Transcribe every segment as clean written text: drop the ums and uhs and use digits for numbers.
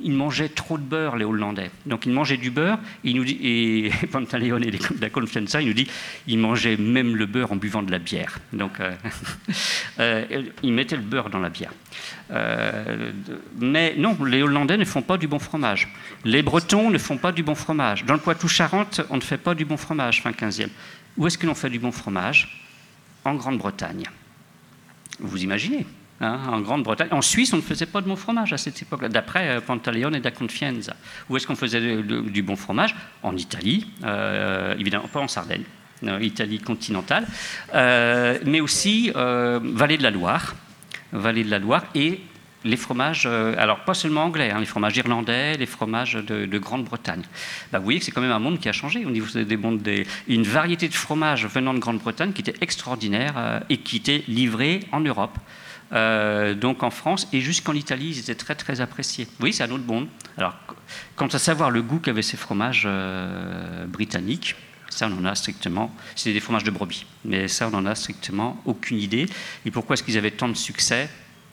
ils mangeaient trop de beurre, les Hollandais. Donc ils mangeaient du beurre, et Pantaleone et la Confianza, il nous dit ils mangeaient même le beurre en buvant de la bière. Donc ils mettaient le beurre dans la bière. Mais non, les Hollandais ne font pas du bon fromage. Les Bretons ne font pas du bon fromage. Dans le Poitou-Charentes, on ne fait pas du bon fromage, fin 15e. Où est-ce que l'on fait du bon fromage? En Grande-Bretagne. Vous imaginez, hein, en Grande-Bretagne. En Suisse, on ne faisait pas de bon fromage à cette époque-là, d'après Pantaleone et da Confianza. Où est-ce qu'on faisait du bon fromage? En Italie, évidemment pas en Sardaigne, Italie continentale, mais aussi Vallée de la Loire, et les fromages, alors pas seulement anglais, hein, les fromages irlandais, les fromages de Grande-Bretagne. Vous voyez que c'est quand même un monde qui a changé au niveau une variété de fromages venant de Grande-Bretagne qui était extraordinaire et qui était livrée en Europe. Donc en France et jusqu'en Italie, ils étaient très très appréciés. Oui, c'est un autre monde. Alors, quant à savoir le goût qu'avaient ces fromages britanniques, ça, on en a strictement... C'est des fromages de brebis, mais ça, on n'en a strictement aucune idée. Et pourquoi est-ce qu'ils avaient tant de succès?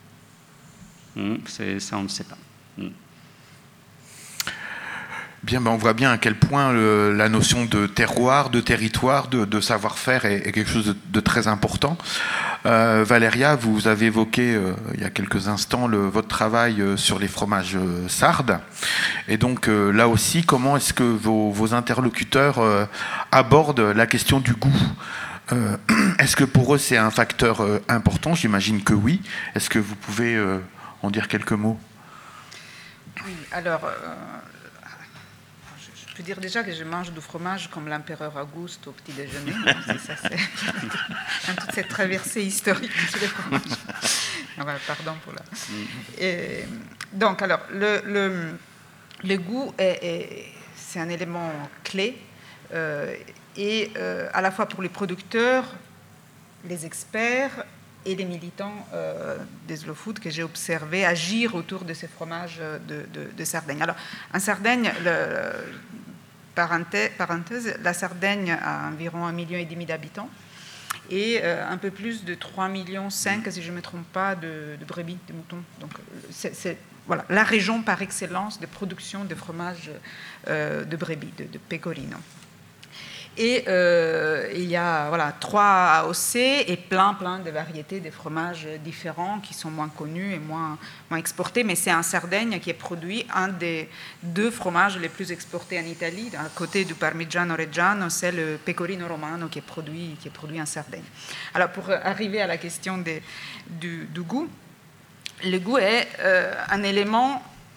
Ça, on ne sait pas. Bien, on voit bien à quel point la notion de terroir, de territoire, de savoir-faire est quelque chose de très important. Valéria, vous avez évoqué il y a quelques instants votre travail sur les fromages sardes. Et donc là aussi, comment est-ce que vos interlocuteurs abordent la question du goût? Est-ce que pour eux c'est un facteur important? J'imagine que oui. Est-ce que vous pouvez en dire quelques mots? Oui, alors... Je peux dire déjà que je mange du fromage comme l'empereur Auguste au petit déjeuner. Ça, c'est dans toute cette traversée historique de les fromages. Voilà, pardon pour la... Donc, alors, le goût, c'est un élément clé, et à la fois pour les producteurs, les experts et les militants des slow food que j'ai observé agir autour de ces fromages de Sardaigne. Alors, en Sardaigne, parenthèse, la Sardaigne a environ 1,5 million d'habitants et un peu plus de 3,5 millions, si je ne me trompe pas, de brebis, de moutons. Donc, c'est voilà, la région par excellence de production de fromage de brebis, de pecorino. Et il y a 3 AOC et plein de variétés de fromages différents qui sont moins connus et moins exportés. Mais c'est en Sardaigne qui est produit un des 2 fromages les plus exportés en Italie. À côté du Parmigiano Reggiano, c'est le Pecorino Romano qui est produit en Sardaigne. Alors pour arriver à la question du goût, le goût est un élément,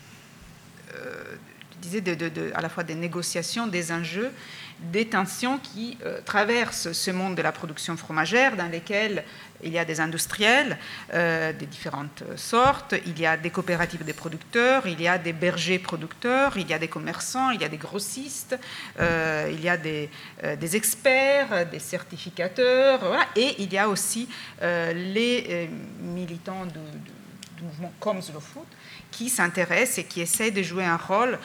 je disais, à la fois des négociations, des enjeux, des tensions qui traversent ce monde de la production fromagère dans lesquels il y a des industriels de différentes sortes, il y a des coopératives de producteurs, il y a des bergers producteurs, il y a des commerçants, il y a des grossistes, il y a des experts, des certificateurs, voilà, et il y a aussi les militants du mouvement comme Slow Food qui s'intéressent et qui essayent de jouer un rôle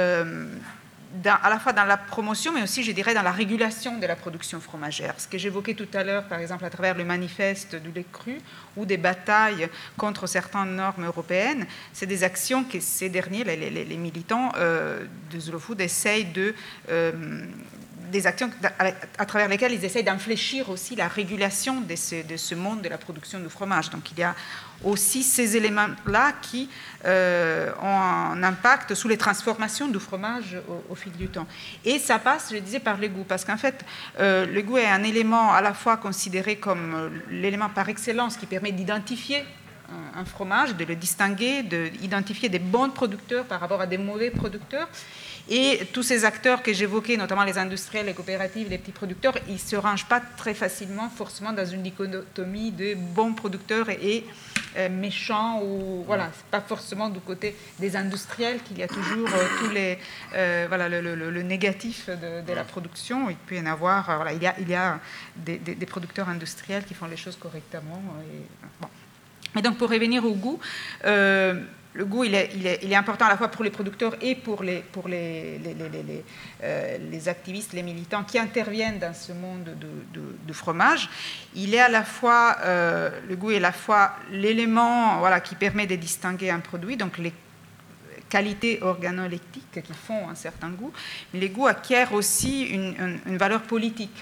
à la fois dans la promotion, mais aussi, je dirais, dans la régulation de la production fromagère. Ce que j'évoquais tout à l'heure, par exemple, à travers le manifeste du lait cru ou des batailles contre certaines normes européennes, c'est des actions que ces derniers, les militants de Slow Food, essayent des actions à travers lesquelles ils essayent d'infléchir aussi la régulation de ce monde de la production de fromage. Donc il y a aussi ces éléments-là qui ont un impact sur les transformations du fromage au fil du temps. Et ça passe, je disais, par le goût, parce qu'en fait, le goût est un élément à la fois considéré comme l'élément par excellence qui permet d'identifier un fromage, de le distinguer, d'identifier des bons producteurs par rapport à des mauvais producteurs. Et tous ces acteurs que j'évoquais, notamment les industriels, les coopératives, les petits producteurs, ils ne se rangent pas très facilement forcément dans une dichotomie de bons producteurs et méchants. Ou, voilà, c'est pas forcément du côté des industriels qu'il y a toujours tous les, le négatif de la production. Il peut y en avoir, il y a des producteurs industriels qui font les choses correctement. Et donc, pour revenir au goût, le goût, il est important à la fois pour les producteurs et pour les activistes, les militants qui interviennent dans ce monde du fromage. Il est à la fois, le goût est à la fois l'élément qui permet de distinguer un produit, donc qualités organoleptiques qui font un certain goût, mais les goûts acquièrent aussi une valeur politique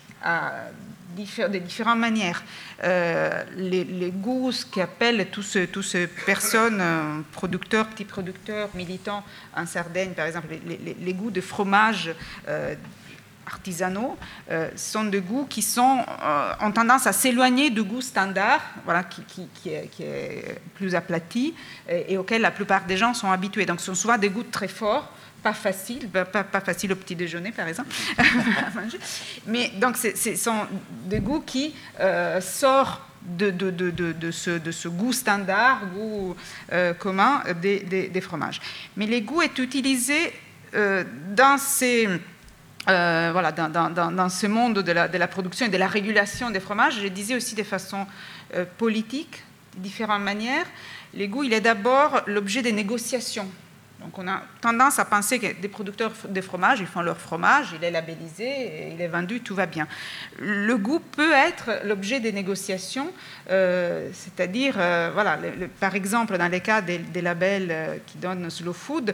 de différentes manières. Les goûts, ce qu'appellent tous ces personnes, producteurs, petits producteurs, militants en Sardaigne, par exemple, les goûts de fromage artisanaux, sont des goûts qui ont tendance à s'éloigner du goût standard, voilà, qui est plus aplati et auquel la plupart des gens sont habitués. Donc ce sont souvent des goûts très forts, pas facile au petit déjeuner par exemple à manger. Mais donc ce sont des goûts qui sortent de ce goût standard, goût commun des fromages. Mais les goûts est utilisé dans ce monde de la production et de la régulation des fromages. Je disais aussi de façon politique, de différentes manières. Les goûts, il est d'abord l'objet des négociations. Donc on a tendance à penser que des producteurs de fromage, ils font leur fromage, il est labellisé, il est vendu, tout va bien. Le goût peut être l'objet des négociations, c'est-à-dire, par exemple, dans les cas des labels qui donnent Slow Food,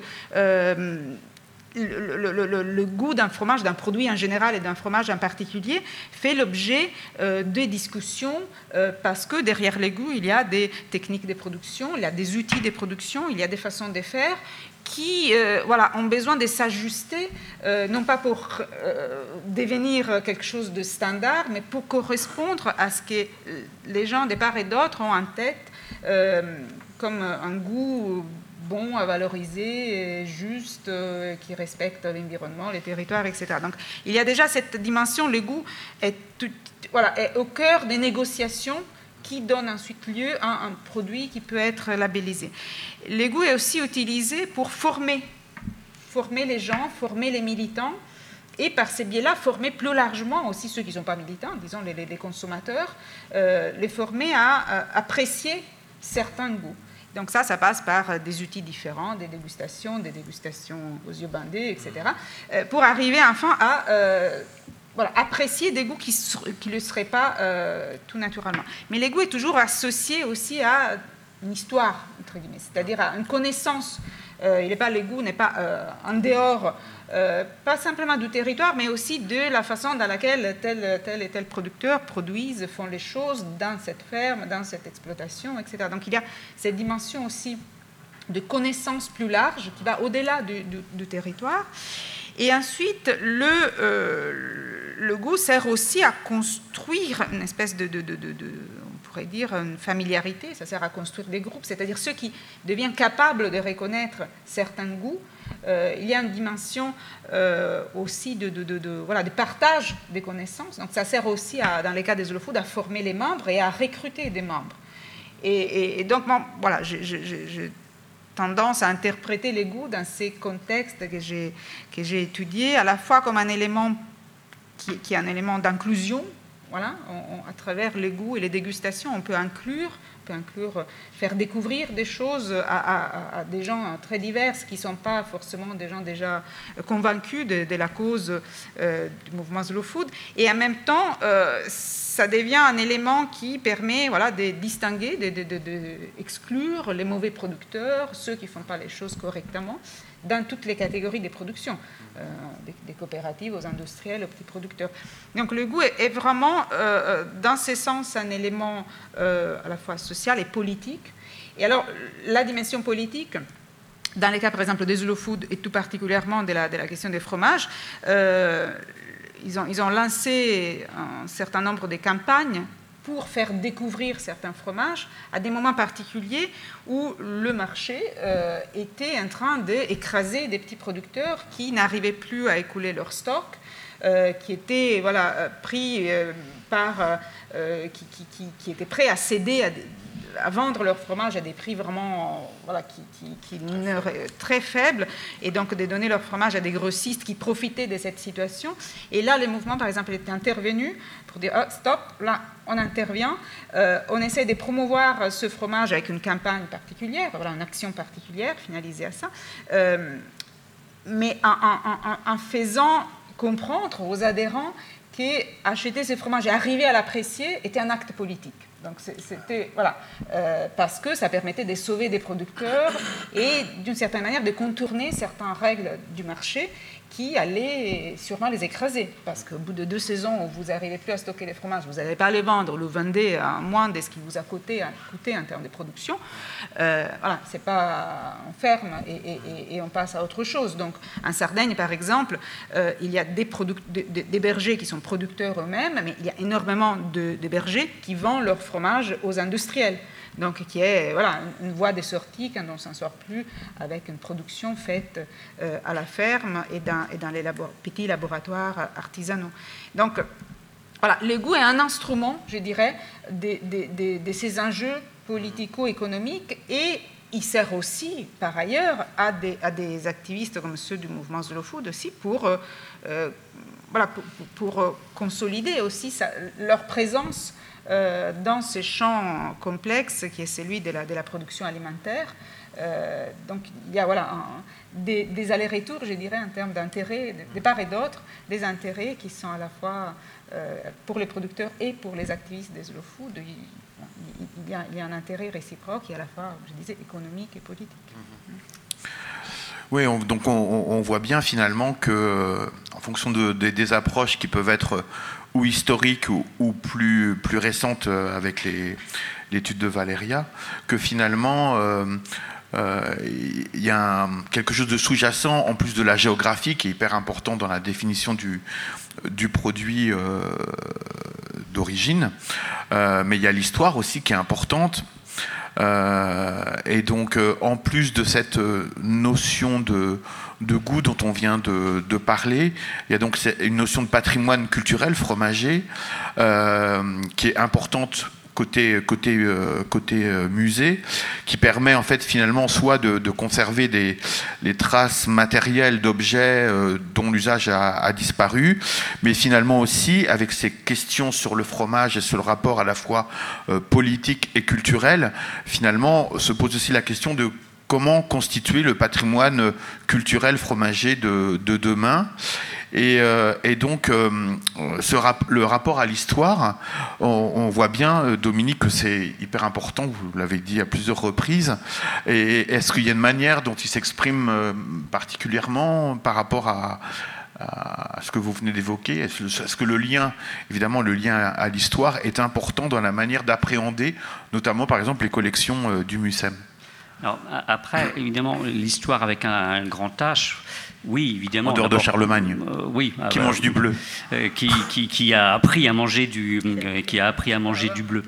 le goût d'un fromage, d'un produit en général et d'un fromage en particulier, fait l'objet de discussions parce que derrière les goûts, il y a des techniques de production, il y a des outils de production, il y a des façons de faire qui ont besoin de s'ajuster, non pas pour devenir quelque chose de standard, mais pour correspondre à ce que les gens de part et d'autre ont en tête comme un goût bon à valoriser, juste, qui respecte l'environnement, les territoires, etc. Donc il y a déjà cette dimension, le goût est au cœur des négociations qui donnent ensuite lieu à un produit qui peut être labellisé. Le goût est aussi utilisé pour former les gens, former les militants, et par ces biais-là, former plus largement aussi ceux qui ne sont pas militants, disons les consommateurs, les former à apprécier certains goûts. Donc ça passe par des outils différents, des dégustations aux yeux bandés, etc., pour arriver enfin à apprécier des goûts qui ne le seraient pas tout naturellement. Mais le goût est toujours associé aussi à une histoire, entre guillemets, c'est-à-dire à une connaissance. Le goût n'est pas en dehors, pas simplement du territoire, mais aussi de la façon dans laquelle tel et tel producteur produisent, font les choses dans cette ferme, dans cette exploitation, etc. Donc il y a cette dimension aussi de connaissance plus large qui va au-delà du territoire. Et ensuite, le goût sert aussi à construire une espèce on pourrait dire une familiarité, ça sert à construire des groupes, c'est-à-dire ceux qui deviennent capables de reconnaître certains goûts. Il y a une dimension aussi de partage des connaissances. Donc ça sert aussi, dans les cas des slow food, à former les membres et à recruter des membres. Et donc, j'ai tendance à interpréter les goûts dans ces contextes que j'ai étudiés, à la fois comme un élément qui est un élément d'inclusion. Voilà, à travers les goûts et les dégustations, on peut inclure, faire découvrir des choses à des gens très divers qui ne sont pas forcément des gens déjà convaincus de la cause du mouvement Slow Food. Et en même temps, ça devient un élément qui permet de distinguer, d'exclure les mauvais producteurs, ceux qui ne font pas les choses correctement, dans toutes les catégories des productions, des coopératives aux industriels, aux petits producteurs. Donc le goût est vraiment, dans ce sens, un élément à la fois social et politique. Et alors, la dimension politique, dans les cas, par exemple, des slow food, et tout particulièrement de la question des fromages, ils ont lancé un certain nombre de campagnes pour faire découvrir certains fromages à des moments particuliers où le marché était en train d'écraser des petits producteurs qui n'arrivaient plus à écouler leur stock, qui étaient pris qui étaient prêts à céder à vendre leur fromage à des prix vraiment très faibles, et donc de donner leur fromage à des grossistes qui profitaient de cette situation. Et là, le mouvement, par exemple, était intervenu pour dire stop, là, on intervient, on essaie de promouvoir ce fromage avec une campagne particulière, une action particulière, finalisée à ça, mais en faisant comprendre aux adhérents qu'acheter ce fromage et arriver à l'apprécier était un acte politique. Donc c'était voilà, parce que ça permettait de sauver des producteurs et d'une certaine manière de contourner certaines règles du marché qui allaient sûrement les écraser. Parce qu'au bout de 2 saisons où vous n'arrivez plus à stocker les fromages, vous n'allez pas les vendre, vous vendez à moins de ce qui vous a coûté en termes de production. Voilà, c'est pas on ferme et on passe à autre chose. Donc en Sardaigne, par exemple, il y a des bergers qui sont producteurs eux-mêmes, mais il y a énormément de bergers qui vendent leur fromage aux industriels. Donc, qui est voilà, une voie de sortie quand on ne s'en sort plus avec une production faite à la ferme et dans les petits laboratoires artisanaux. Donc, voilà, le goût est un instrument, je dirais, de ces enjeux politico-économiques et il sert aussi, par ailleurs, à des activistes comme ceux du mouvement Slow Food aussi pour consolider aussi leur présence dans ce champ complexe qui est celui de la production alimentaire. Donc il y a voilà, des allers-retours, je dirais, en termes d'intérêts, de part et d'autre, des intérêts qui sont à la fois pour les producteurs et pour les activistes des slow food. Il y a un intérêt réciproque qui est à la fois, je disais, économique et politique. Oui, donc on voit bien finalement que, en fonction des approches qui peuvent être ou historiques ou plus récentes avec l'étude de Valeria, que finalement il y a quelque chose de sous-jacent en plus de la géographie qui est hyper important dans la définition du produit d'origine, mais il y a l'histoire aussi qui est importante. Et donc, en plus de cette notion de goût dont on vient de parler, il y a donc une notion de patrimoine culturel fromager qui est importante côté musée, qui permet en fait finalement soit de conserver les traces matérielles d'objets dont l'usage a disparu, mais finalement aussi avec ces questions sur le fromage et sur le rapport à la fois politique et culturel, finalement se pose aussi la question de comment constituer le patrimoine culturel fromager de demain. Et donc, le rapport à l'histoire, on voit bien, Dominique, que c'est hyper important, vous l'avez dit à plusieurs reprises. Et est-ce qu'il y a une manière dont il s'exprime particulièrement par rapport à ce que vous venez d'évoquer? Est-ce que le lien à l'histoire est important dans la manière d'appréhender, notamment, par exemple, les collections du MUSEM? Alors, après, évidemment, l'histoire avec un grand H, oui, évidemment. En dehors de Charlemagne, oui, qui mange du bleu. Qui a appris à manger du bleu.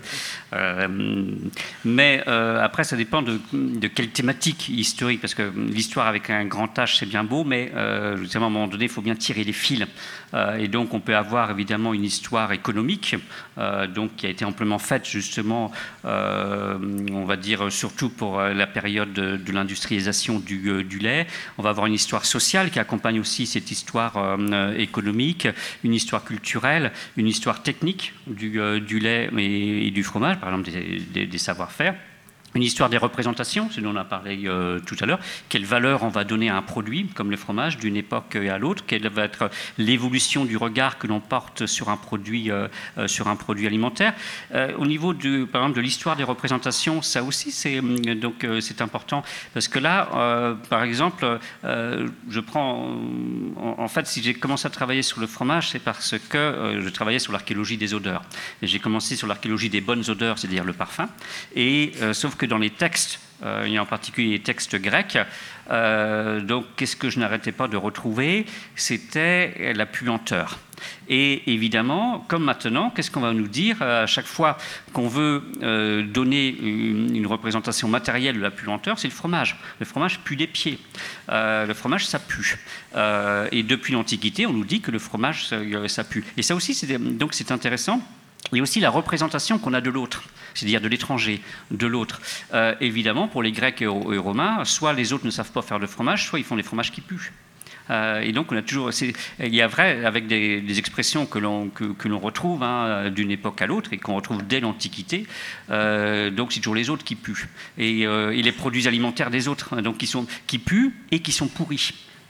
Mais après, ça dépend de quelle thématique historique, parce que l'histoire avec un grand H, c'est bien beau, mais justement, à un moment donné, il faut bien tirer les fils. Et donc, on peut avoir évidemment une histoire économique, donc qui a été amplement faite justement, on va dire surtout pour la période de l'industrialisation du lait. On va avoir une histoire sociale qui accompagne aussi cette histoire économique, une histoire culturelle, une histoire technique du lait et du fromage, par exemple des savoir-faire. Une histoire des représentations, ce dont on a parlé tout à l'heure. Quelle valeur on va donner à un produit, comme le fromage, d'une époque à l'autre? Quelle va être l'évolution du regard que l'on porte sur un produit alimentaire? Au niveau, par exemple, de l'histoire des représentations, ça aussi, c'est important. Parce que là, par exemple, je prends... En fait, si j'ai commencé à travailler sur le fromage, c'est parce que je travaillais sur l'archéologie des odeurs. Et j'ai commencé sur l'archéologie des bonnes odeurs, c'est-à-dire le parfum. Et sauf que dans les textes, et en particulier les textes grecs, donc qu'est-ce que je n'arrêtais pas de retrouver? C'était la puanteur. Et évidemment, comme maintenant, qu'est-ce qu'on va nous dire à chaque fois qu'on veut donner une représentation matérielle de la puanteur? C'est le fromage. Le fromage pue des pieds. Le fromage, ça pue. Et depuis l'Antiquité, on nous dit que le fromage, ça pue. Et ça aussi, donc c'est intéressant. Il y a aussi la représentation qu'on a de l'autre, c'est-à-dire de l'étranger, de l'autre. Évidemment, pour les Grecs et Romains, soit les autres ne savent pas faire de fromage, soit ils font des fromages qui puent. Et donc, on a toujours, il y a vrai avec des expressions que l'on retrouve d'une époque à l'autre et qu'on retrouve dès l'Antiquité. Donc, c'est toujours les autres qui puent et les produits alimentaires des autres, donc qui puent et qui sont pourris.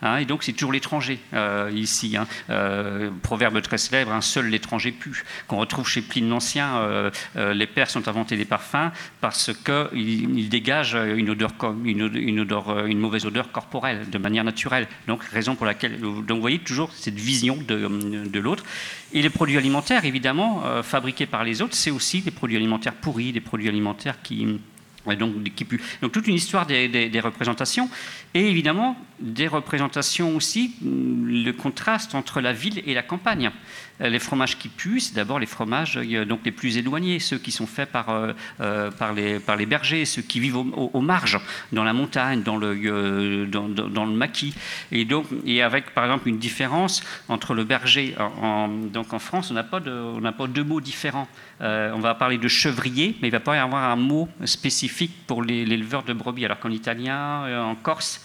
Et donc c'est toujours l'étranger ici. Proverbe très célèbre, seul l'étranger pue. Qu'on retrouve chez Pline l'Ancien, les Perses ont inventé des parfums parce qu'ils dégagent une mauvaise odeur corporelle de manière naturelle. Donc raison pour laquelle, donc vous voyez toujours cette vision de l'autre. Et les produits alimentaires, évidemment, fabriqués par les autres, c'est aussi des produits alimentaires pourris, des produits alimentaires qui puent. Donc toute une histoire des représentations, et évidemment des représentations aussi, le contraste entre la ville et la campagne. Les fromages qui puent, c'est d'abord les fromages donc les plus éloignés, ceux qui sont faits par les bergers, ceux qui vivent aux marges, dans la montagne, dans le maquis. Et avec par exemple une différence entre le berger. Donc en France, on n'a pas deux mots différents. On va parler de chevrier, mais il ne va pas y avoir un mot spécifique pour l'éleveur de brebis, alors qu'en italien, en Corse,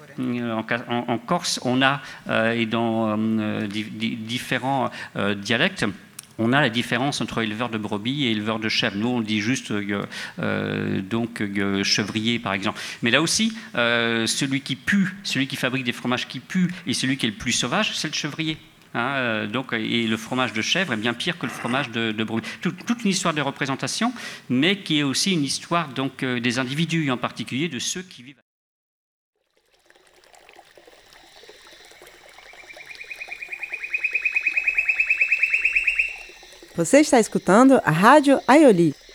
on a, et dans différents dialectes, on a la différence entre éleveur de brebis et éleveur de chèvres. Nous, on dit juste chevrier, par exemple. Mais là aussi, celui qui pue, celui qui fabrique des fromages qui puent, et celui qui est le plus sauvage, c'est le chevrier. Et le fromage de chèvre est bien pire que le fromage de brebis. Toute une histoire de représentation, mais qui est aussi une histoire des individus, en particulier de ceux qui vivent. Você está escutando a Rádio Aioli.